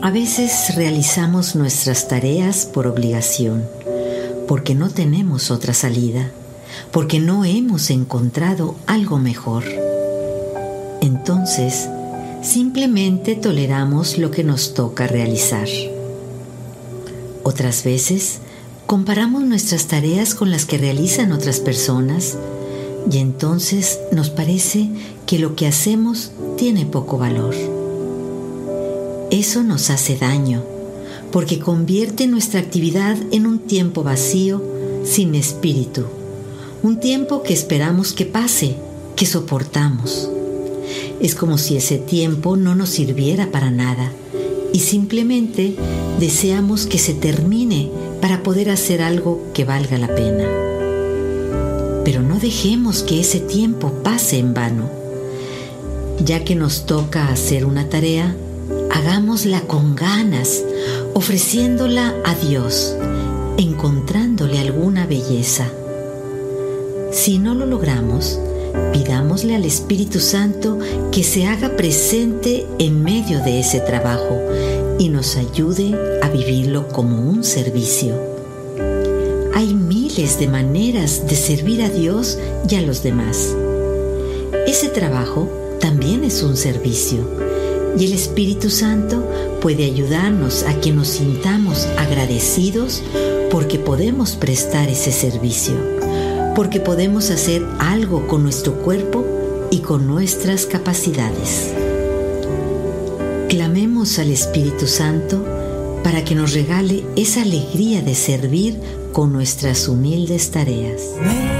A veces realizamos nuestras tareas por obligación, porque no tenemos otra salida, porque no hemos encontrado algo mejor. Entonces, simplemente toleramos lo que nos toca realizar. Otras veces, comparamos nuestras tareas con las que realizan otras personas y entonces nos parece que lo que hacemos tiene poco valor. Eso nos hace daño, porque convierte nuestra actividad en un tiempo vacío, sin espíritu, un tiempo que esperamos que pase, que soportamos. Es como si ese tiempo no nos sirviera para nada y simplemente deseamos que se termine para poder hacer algo que valga la pena. Pero no dejemos que ese tiempo pase en vano. Ya que nos toca hacer una tarea, hagámosla con ganas, ofreciéndola a Dios, encontrándole alguna belleza. Si no lo logramos, pidámosle al Espíritu Santo que se haga presente en medio de ese trabajo y nos ayude a vivirlo como un servicio. Hay miles de maneras de servir a Dios y a los demás. Ese trabajo también es un servicio. Y el Espíritu Santo puede ayudarnos a que nos sintamos agradecidos porque podemos prestar ese servicio, porque podemos hacer algo con nuestro cuerpo y con nuestras capacidades. Clamemos al Espíritu Santo para que nos regale esa alegría de servir con nuestras humildes tareas.